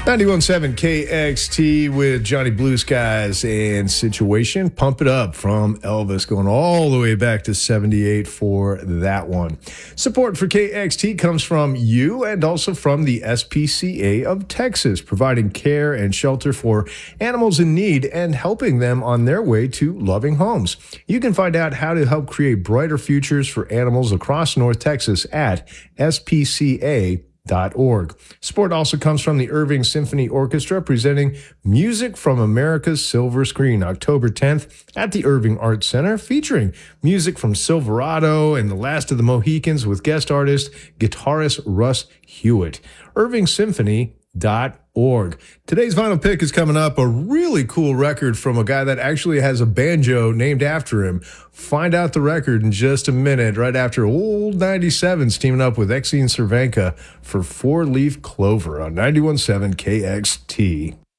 91.7 KXT with Johnny Blue Skies and Situation. Pump It Up from Elvis, going all the way back to 78 for that one. Support for KXT comes from you and also from the SPCA of Texas, providing care and shelter for animals in need and helping them on their way to loving homes. You can find out how to help create brighter futures for animals across North Texas at SPCA.org. Support also comes from the Irving Symphony Orchestra, presenting Music from America's Silver Screen, October 10th at the Irving Arts Center, featuring music from Silverado and The Last of the Mohicans with guest artist, guitarist Russ Hewitt. IrvingSymphony.org. Today's vinyl pick is coming up, a really cool record from a guy that actually has a banjo named after him. Find out the record in just a minute, right after Old 97's teaming up with Exene Cervenka for Four Leaf Clover on 91.7 KXT.